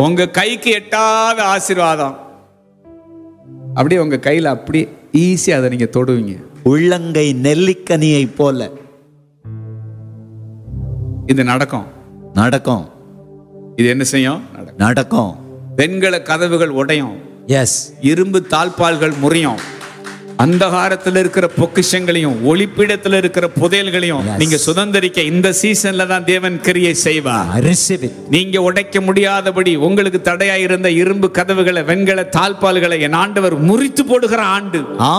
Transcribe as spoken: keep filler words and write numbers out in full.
உங்க கைக்கு எட்டாத ஆசீர்வாதம் அப்படியே உங்க கையில அப்படி ஈஸியா அதை நீங்க தொடுவீங்க. உள்ளங்கை நெல்லிக்கனியை போல இது நடக்கும். நடக்கும். இது என்ன செய்யும்? நடக்கும். பெண்கள கதவுகள் உடையும். எஸ். இரும்பு தாழ்பால்கள் முறியும். அந்தகாரத்தில் இருக்கிற பொக்கிஷங்களையும் ஒளிப்பிடத்தில் இருக்கிற புதையல்களையும் நீங்க சுதந்திரிக்க இந்த சீசன்ல தான் தேவன் கிரியை செய்வார். நீங்க உடைக்க முடியாதபடி உங்களுக்கு தடையாயிருந்த இரும்பு கதவுகளை, வெண்கல தாழ்பால்களை என் ஆண்டவர் முறித்து போடுகிற ஆண்டு.